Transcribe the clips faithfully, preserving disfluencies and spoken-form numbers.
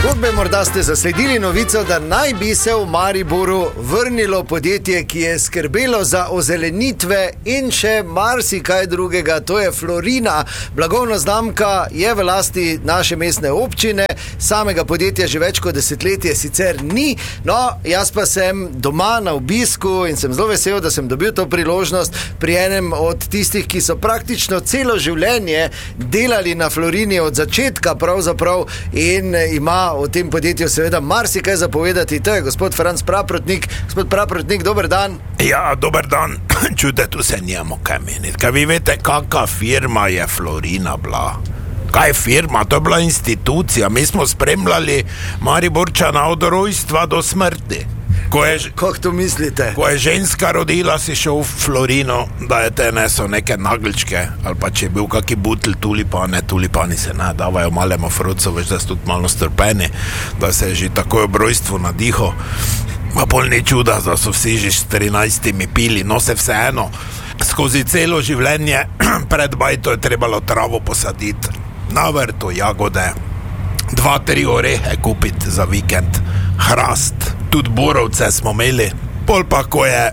Zgodbe, morda ste zasledili novico, da naj bi se v Mariboru vrnilo podjetje, ki je skrbelo za ozelenitve in še marsikaj drugega, to je Florina. Blagovna znamka je v lasti naše mestne občine, samega podjetja že več kot desetletje sicer ni, no, jaz pa sem doma na obisku in sem zelo vesel, da sem dobil to priložnost pri enem od tistih, ki so praktično celo življenje delali na Florini od začetka pravzaprav in ima o tem podjetju seveda marsikaj zapovedati. To je gospod Franc Praprotnik. Gospod Praprotnik, dober dan. Ja, dober dan. Čude, tu se nijemo kaj meniti. Kaj vi veste, kakva firma je Florina bila? Kaj je firma? To je bila institucija. Mi smo spremljali Mariborčana od rojstva do smrti. Ko je, Kako to mislite? Ko je ženska rodila, si šel v Florino, da je te neso neke nagličke, ali pa če je bil kaki butelj tulipane, tulipani se ne davajo malemu frucu, veš, da so tudi malo strpeni, da se je že takoj ob rojstvu nadiho. Ma pol ni čuda, da so vsi že s trinajstimi pili, no se vseeno. Skozi celo življenje pred bajto je trebalo travo posaditi, na vrtu jagode, dva, tri orehe kupiti za vikend, hrast, tudi borovce smo imeli. Pol pa, ko je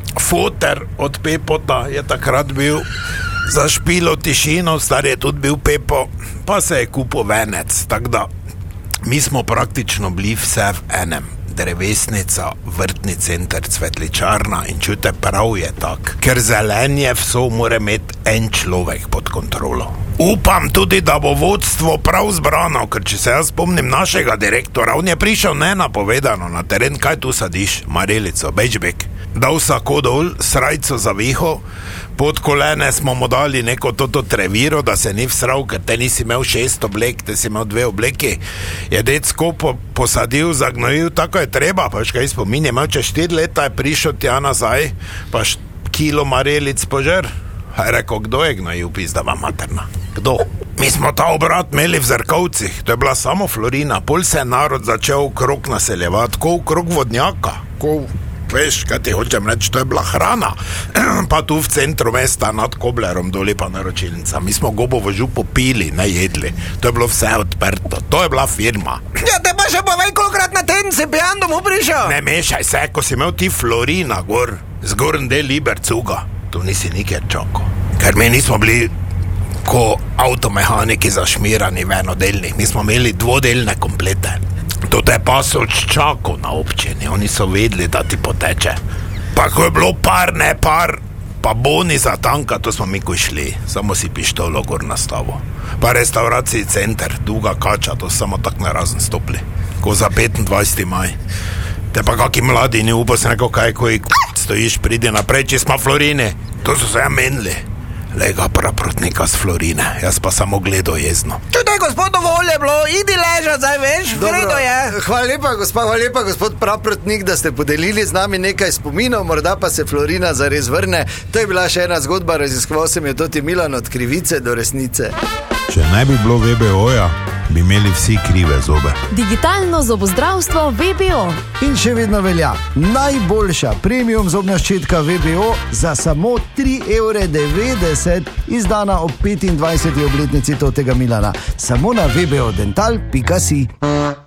foter od Pepota, je takrat bil za špilo tišino, star je tudi bil Pepo, pa se je kupil venec, tako da mi smo praktično bili vse v enem. Drevesnica, vrtni center, cvetličarna in čute, prav je tak, ker zelenje vso mora imeti en človek pod kontrolo. Upam tudi, da bo vodstvo prav zbrano, ker če se jaz spomnim našega direktora, on je prišel nenapovedano na teren, kaj tu sadiš, marelico, bečbek, dal sako dol, srajco za viho, pod kolene smo mu dali neko toto treviro, da se ni vsral, ker te nisi imel šest oblek, te si imel dve obleki, je decko po, posadil, zagnojil, tako je treba, pa škaj spominje, imel če štiri leta je prišel tja nazaj, pa št, kilo marelic požer. A je rekel, kdo je gnojil, pizdava materna? Kdo? Mi smo ta obrat imeli v Zrkovcih, to je bila samo Florina, pol se je narod začel krog naseljevati, ko krog vodnjaka, ko, veš, kaj ti hočem reči, to je bila hrana, pa tu v centru mesta nad Koblerom doli pa naročilnica, mi smo gobovo župo pili, ne jedli, to je bilo vse odprto, to je bila firma. Ja, te pa še povej, kolikrat na teden si pijan domov prišel? Ne mešaj se, ko si imel ti Florina gor, zgorn del Libercuga, tu nisi nikjer čakal, ker mi nismo bili ko avtomehaniki zašmirani v enodelnih, mi smo imeli dvodelne komplete. To te pa so čakal na občini, oni so vedeli, da ti poteče. Pa ko je bilo par, ne par, pa boni za tanka, to smo mi ko šli, samo si pištolo gor nastavo. Pa restauraciji center, Duga Kača, to samo tak narazen stopli, ko za petindvajseti maj. Te pa kaki mladi ni upal se neko kaj, ko stojiš, pridi naprej, če smo Florini, to so se ja menili. Lega Praprotnika z Florine, jaz pa samo gledal jezno. Čutaj, gospod, dovolj je bilo, idi ležat, zdaj veš, vredo je. Hvala lepa, gospod, hvala lepa, gospod Praprotnik, da ste podelili z nami nekaj spominov, morda pa se Florina zares vrne. To je bila še ena zgodba, raziskoval sem jo Toti Milan od krivice do resnice. Če ne bi bilo V B O-ja, bi imeli vsi krive zobe. Digitalno zobozdravstvo V B O. In še vedno velja najboljša premium zobna ščetka V B O za samo tri evre devetdeset, izdana ob petindvajseti obletnici Totega Milana. Samo na v b o dental pika si.